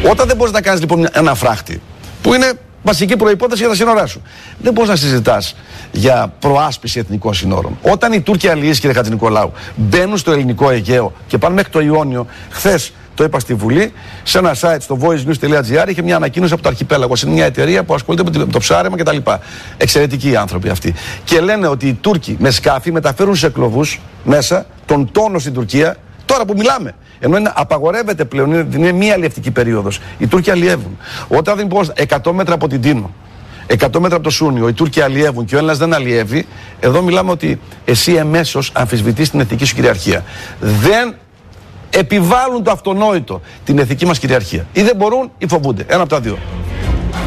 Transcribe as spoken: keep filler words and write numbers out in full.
Όταν δεν μπορείς να κάνεις λοιπόν ένα φράχτη, που είναι βασική προϋπόθεση για τα σύνορά σου, δεν μπορείς να συζητάς για προάσπιση εθνικών σύνορων. Όταν οι Τούρκοι αλληλείς, κύριε Χατζηνικολάου, μπαίνουν στο ελληνικό Αιγαίο και πάνε μέχρι το Ιόνιο, χθες το είπα στη Βουλή, σε ένα site στο voice news τελεία gr είχε μια ανακοίνωση από το Αρχιπέλαγος. Είναι μια εταιρεία που ασχολείται με το ψάρεμα κτλ. Εξαιρετικοί οι άνθρωποι αυτοί. Και λένε ότι οι Τούρκοι με σκάφη μεταφέρουν σε κλωβούς μέσα τον τόνο στην Τουρκία, τώρα που μιλάμε. Ενώ είναι, απαγορεύεται πλέον, είναι, είναι μία αλλιευτική περίοδος. Οι Τούρκοι αλλιεύουν. Όταν δεν μπορούν εκατό μέτρα από την Τίνο, εκατό μέτρα από το Σούνιο, οι Τούρκοι αλλιεύουν και ο Έλληνας δεν αλλιεύει, εδώ μιλάμε ότι εσύ εμέσως αμφισβητείς την εθνική σου κυριαρχία. Δεν επιβάλλουν το αυτονόητο, την εθνική μας κυριαρχία. Ή δεν μπορούν ή φοβούνται. Ένα από τα δύο.